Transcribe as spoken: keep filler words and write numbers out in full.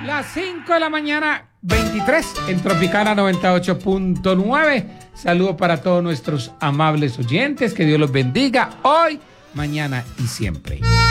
Las cinco de la mañana, veintitrés, en Tropicana noventa y ocho punto nueve. Saludos para todos nuestros amables oyentes. Que Dios los bendiga hoy, mañana y siempre.